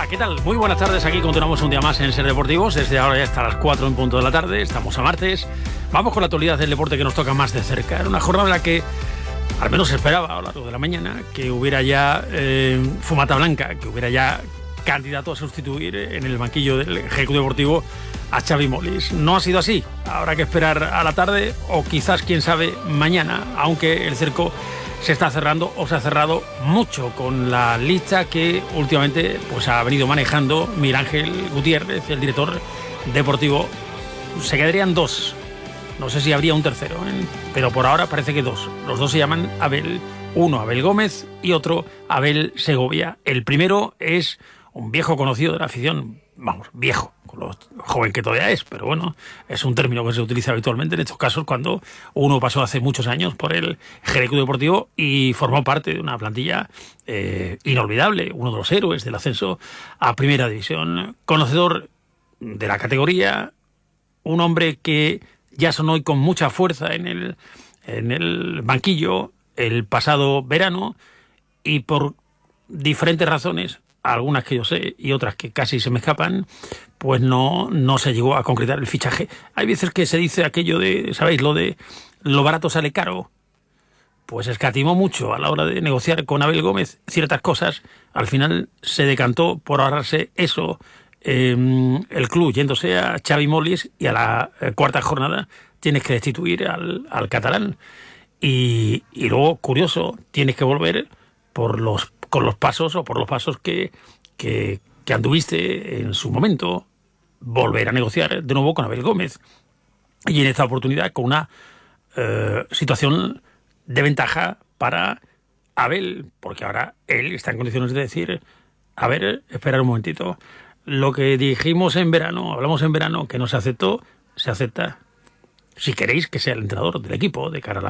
Hola, ¿qué tal? Muy buenas tardes, aquí continuamos un día más en Ser Deportivos, desde ahora ya hasta las 4 en punto de la tarde, estamos a martes, vamos con la actualidad del deporte que nos toca más de cerca. Era una jornada en la que, al menos se esperaba a lo largo de la mañana, que hubiera ya fumata blanca, que hubiera ya candidato a sustituir en el banquillo del Ejecutivo Deportivo a Xavi Molins. No ha sido así, habrá que esperar a la tarde o quizás, quién sabe, mañana, aunque el cerco se está cerrando o se ha cerrado mucho con la lista que últimamente pues ha venido manejando Miguel Ángel Gutiérrez, el director deportivo. Se quedarían dos, no sé si habría un tercero, pero por ahora parece que dos. Los dos se llaman Abel, uno Abel Gómez y otro Abel Segovia. El primero es un viejo conocido de la afición, vamos, viejo, con lo joven que todavía es, pero bueno, es un término que se utiliza habitualmente en estos casos cuando uno pasó hace muchos años por el Ejecutivo Deportivo y formó parte de una plantilla inolvidable, uno de los héroes del ascenso a Primera División, conocedor de la categoría, un hombre que ya sonó hoy con mucha fuerza en el banquillo el pasado verano y por diferentes razones, algunas que yo sé y otras que casi se me escapan, pues no se llegó a concretar el fichaje. Hay veces que se dice aquello de, ¿sabéis? Lo de lo barato sale caro. Pues escatimó mucho a la hora de negociar con Abel Gómez ciertas cosas. Al final se decantó por ahorrarse eso el club, yéndose a Xavi Molins, y a la cuarta jornada tienes que destituir al catalán. Y luego, curioso, tienes que volver por los pasos que anduviste en su momento, volver a negociar de nuevo con Abel Gómez. Y en esta oportunidad con una situación de ventaja para Abel, porque ahora él está en condiciones de decir, a ver, esperar un momentito, lo que dijimos en verano, hablamos en verano, que no se aceptó, se acepta. Si queréis que sea el entrenador del equipo de cara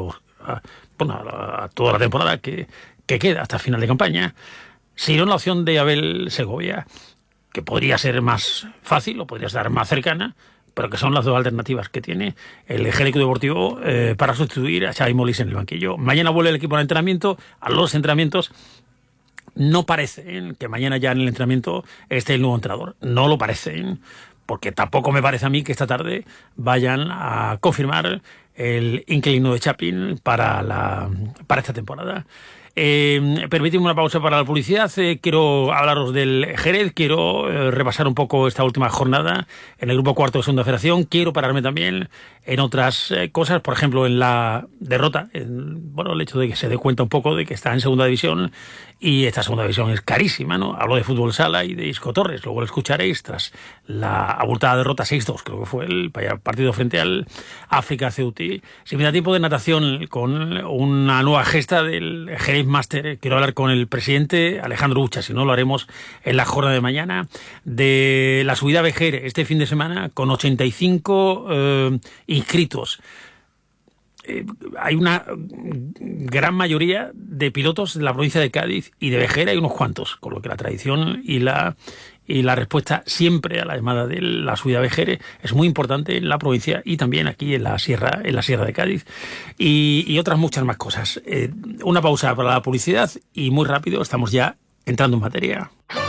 a toda la temporada que queda hasta final de campaña, si no la opción de Abel Segovia, que podría ser más fácil o podría estar más cercana, pero que son las dos alternativas que tiene el Ejecutivo Deportivo para sustituir a Xavi Molins en el banquillo. Mañana vuelve el equipo al entrenamiento, a los entrenamientos. No parece que mañana ya en el entrenamiento esté el nuevo entrenador, no lo parece, porque tampoco me parece a mí que esta tarde vayan a confirmar el inquilino de Chapin para esta temporada. Permíteme una pausa para la publicidad. Quiero hablaros del Jerez, quiero repasar un poco esta última jornada en el grupo cuarto de Segunda Federación, quiero pararme también en otras cosas, por ejemplo en la derrota, el hecho de que se dé cuenta un poco de que está en Segunda División y esta Segunda División es carísima, ¿no? Hablo de Fútbol Sala y de Isco Torres, luego lo escucharéis tras la abultada derrota 6-2, creo que fue el partido frente al África Ceuti. Si me da tiempo de natación con una nueva gesta del Jerez Master, quiero hablar con el presidente Alejandro Ucha, si no lo haremos en la jornada de mañana, de la subida Vejer este fin de semana con 85 inscritos. Hay una gran mayoría de pilotos de la provincia de Cádiz y de Vejer hay unos cuantos, con lo que la tradición y la respuesta siempre a la llamada de la subida Vejer es muy importante en la provincia y también aquí en la sierra de Cádiz y otras muchas más cosas. Una pausa para la publicidad y muy rápido estamos ya entrando en materia.